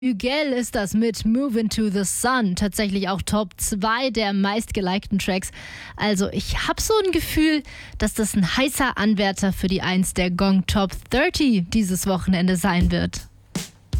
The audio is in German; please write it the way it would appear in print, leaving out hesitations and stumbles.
Miguel ist das mit Move Into the Sun, tatsächlich auch Top 2 der meistgelikten Tracks. Also ich habe so ein Gefühl, dass das ein heißer Anwärter für die 1 der Gong Top 30 dieses Wochenende sein wird.